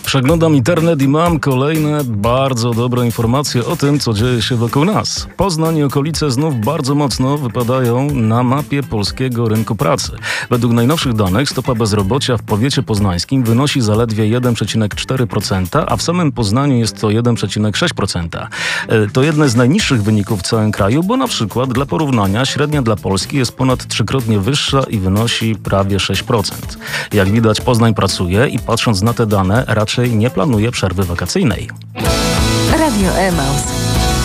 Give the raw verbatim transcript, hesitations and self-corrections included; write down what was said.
Przeglądam internet i mam kolejne bardzo dobre informacje o tym, co dzieje się wokół nas. Poznań i okolice znów bardzo mocno wypadają na mapie polskiego rynku pracy. Według najnowszych danych stopa bezrobocia w powiecie poznańskim wynosi zaledwie jeden przecinek cztery procent, a w samym Poznaniu jest to jeden przecinek sześć procent. To jedne z najniższych wyników w całym kraju, bo na przykład dla porównania średnia dla Polski jest ponad trzykrotnie wyższa i wynosi prawie sześć procent. Jak widać, Poznań pracuje i patrząc na te dane raczej nie planuje przerwy wakacyjnej. Radio Emaus.